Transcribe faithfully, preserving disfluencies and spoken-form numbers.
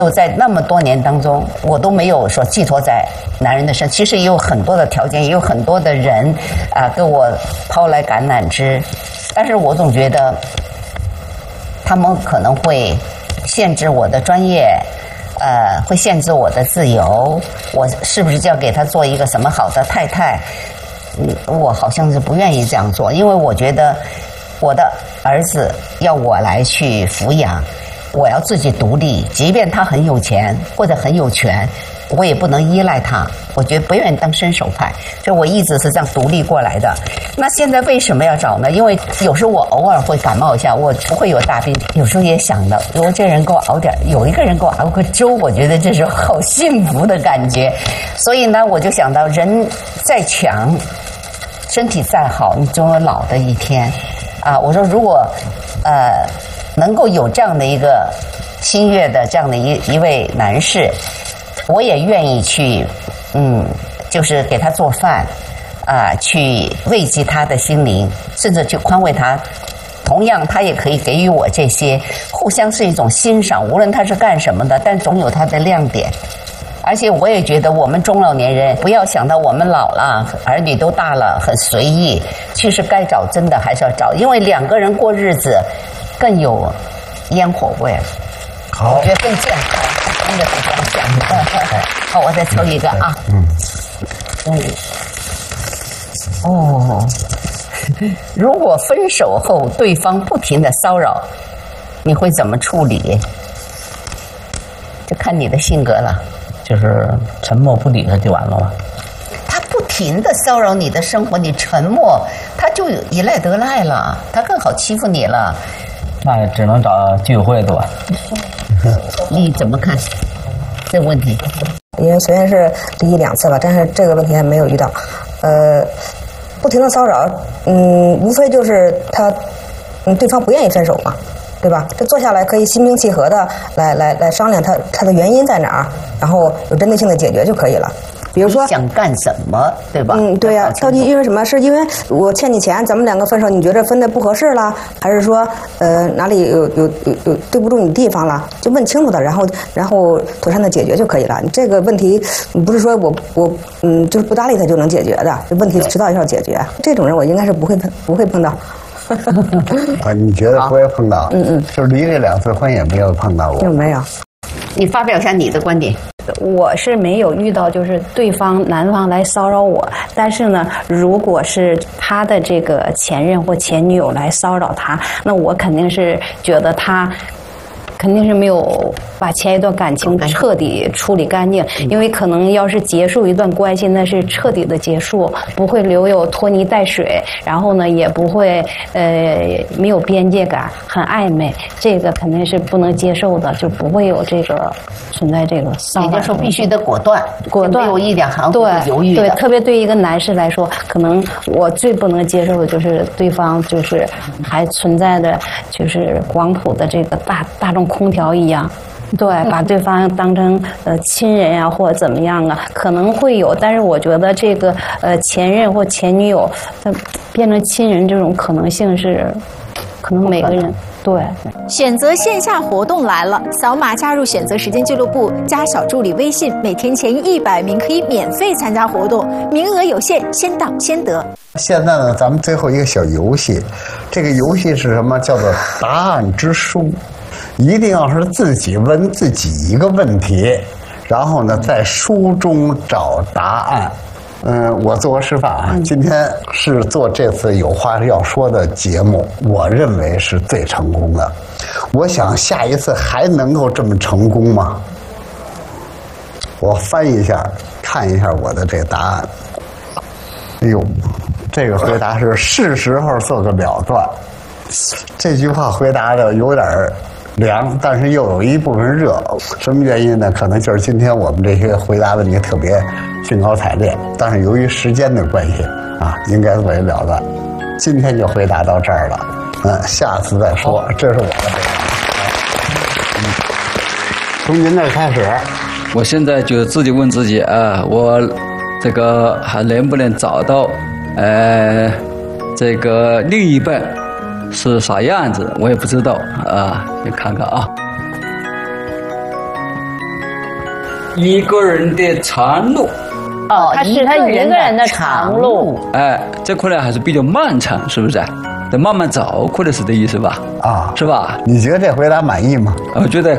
在那么多年当中，我都没有说寄托在男人的身上。其实也有很多的条件，也有很多的人啊给我抛来橄榄枝，但是我总觉得他们可能会限制我的专业，呃，会限制我的自由。我是不是就要给他做一个什么好的太太？嗯，我好像是不愿意这样做，因为我觉得我的儿子要我来去抚养。我要自己独立，即便他很有钱或者很有权，我也不能依赖他。我觉得不愿意当伸手派，所以我一直是这样独立过来的。那现在为什么要找呢？因为有时候我偶尔会感冒一下，我不会有大病。有时候也想的，如果这人给我熬点，有一个人给我熬个粥，我觉得这是好幸福的感觉。所以呢，我就想到，人再强，身体再好，你总有老的一天啊。我说，如果呃。能够有这样的一个新月的这样的一一位男士，我也愿意去，嗯，就是给他做饭，啊、呃，去慰藉他的心灵，甚至去宽慰他。同样，他也可以给予我这些，互相是一种欣赏。无论他是干什么的，但总有他的亮点。而且我也觉得，我们中老年人不要想到我们老了，儿女都大了，很随意。其实该找真的还是要找，因为两个人过日子。更有烟火味，好，我觉得更健康，真的是这样想的。好，我再抽一个啊。嗯。嗯。哦，如果分手后对方不停的骚扰，你会怎么处理？就看你的性格了。 就是沉默不理他就完了吗？ 他不停的骚扰你的生活，你沉默，他就以赖得赖了，他更好欺负你了。 那只能找居委会对吧？ 你怎么看这个问题？ 因为虽然是离异两次了，但是这个问题还没有遇到。呃，不停的骚扰，嗯，无非就是他，嗯，对方不愿意分手嘛，对吧？这坐下来可以心平气和的来来来商量他他的原因在哪儿，然后有针对性的解决就可以了。比如说想干什么，对吧？ 嗯，对呀、啊。到底因为什么？是因为我欠你钱，咱们两个分手，你觉得分的不合适了，还是说呃哪里有有有有对不住你地方了？就问清楚的，然后然后妥善的解决就可以了。你这个问题不是说我我嗯就是不搭理他就能解决的，这问题迟早要解决。这种人我应该是不会碰不会碰到。 啊，你觉得不会碰到？嗯嗯，就是离这两次婚也没有碰到过。 有没有？ 你发表一下你的观点。 我是没有遇到就是对方男方来骚扰我，但是呢，如果是他的这个前任或前女友来骚扰他，那我肯定是觉得他肯定是没有把前一段感情彻底处理干净，因为可能要是结束一段关系，那是彻底的结束，不会留有拖泥带水，然后呢也不会呃没有边界感，很暧昧，这个肯定是不能接受的，就不会有这个存在这个骚扰。 也就是说必须得果断， 果断， 没有一点含糊犹豫的。 对，特别对一个男士来说，可能我最不能接受的就是对方就是还存在的就是广谱的这个大大众空调一样。对，把对方当成呃亲人呀、啊，或者怎么样啊，可能会有，但是我觉得这个呃前任或前女友，他变成亲人这种可能性是，可能每个人对。 选择线下活动来了，扫码加入选择时间俱乐部，加小助理微信，每天前一百名可以免费参加活动，名额有限，先到先得。 现在呢，咱们最后一个小游戏，这个游戏是什么？叫做答案之书。一定要是自己问自己一个问题，然后呢，在书中找答案。嗯，我做个示范啊，今天是做这次有话要说的节目，我认为是最成功的。我想下一次还能够这么成功吗？我翻一下，看一下我的这个答案。哎呦，这个回答是是时候做个了断。这句话回答的有点凉，但是又有一部分热，什么原因呢？可能就是今天我们这些回答问题特别兴高采烈，但是由于时间的关系啊，应该作为了断。今天就回答到这儿了，嗯，下次再说。这是我的回答。嗯，从您那儿开始。 我现在就自己问自己啊，我这个还能不能找到呃这个另一半？是啥样子我也不知道啊，你看看啊。 一个人的长路。 哦，他是他一个人的长路。 哎，这可能还是比较漫长，是不是？得慢慢走，可能是这意思吧？ 啊， 是吧？ 你觉得这回答满意吗？ 我觉得